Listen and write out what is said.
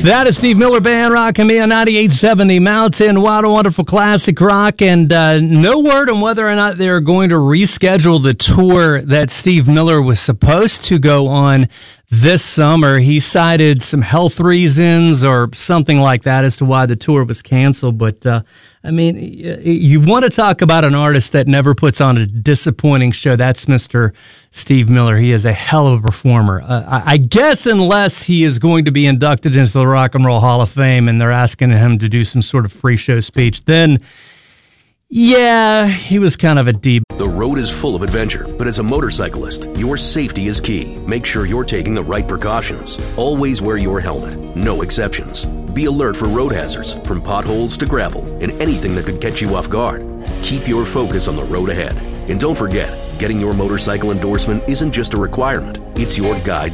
That is Steve Miller Band rocking me on 98.7 Mountain. Wild and Wonderful Classic Rock. And no word on whether or not they're going to reschedule the tour that Steve Miller was supposed to go on this summer. He cited some health reasons or something like that as to why the tour was canceled. But, I mean, you want to talk about an artist that never puts on a disappointing show. That's Mr. Steve Miller. He is a hell of a performer. I guess unless he is going to be inducted into the Rock and Roll Hall of Fame and they're asking him to do some sort of free show speech, then yeah, he was kind of a D. The road is full of adventure, but as a motorcyclist, your safety is key. Make sure you're taking the right precautions. Always wear your helmet. No exceptions. Be alert for road hazards, from potholes to gravel, and anything that could catch you off guard. Keep your focus on the road ahead. And don't forget, getting your motorcycle endorsement isn't just a requirement, it's your guide